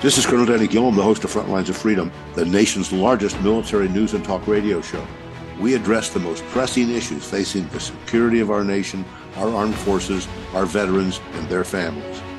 This is Colonel Danny Gilliam, the host of Frontlines of Freedom, the nation's largest military news and talk radio show. We address the most pressing issues facing the security of our nation, our armed forces, our veterans, and their families.